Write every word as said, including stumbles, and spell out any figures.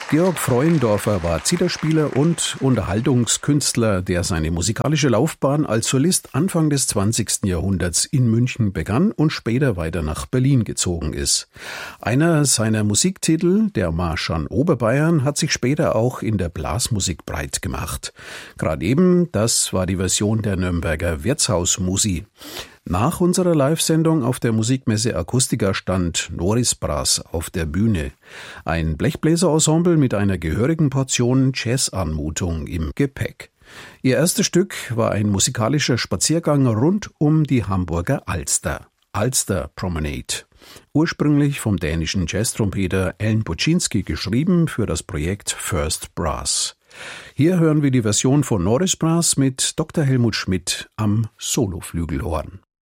Georg Freuendorfer war Zitherspieler und Unterhaltungskünstler, der seine musikalische Laufbahn als Solist Anfang des zwanzigsten Jahrhunderts in München begann und später weiter nach Berlin gezogen ist. Einer seiner Musiktitel, der Marsch an Oberbayern, hat sich später auch in der Blasmusik breit gemacht. Gerade eben, das war die Version der Nürnberger Wirtshausmusi. Nach unserer Live-Sendung auf der Musikmesse Akustica stand Noris Brass auf der Bühne. Ein Blechbläserensemble mit einer gehörigen Portion Jazz-Anmutung im Gepäck. Ihr erstes Stück war ein musikalischer Spaziergang rund um die Hamburger Alster. Alster Promenade. Ursprünglich vom dänischen Jazztrompeter Ellen Buczynski geschrieben für das Projekt First Brass. Hier hören wir die Version von Noris Brass mit Doktor Helmut Schmidt am Soloflügelhorn.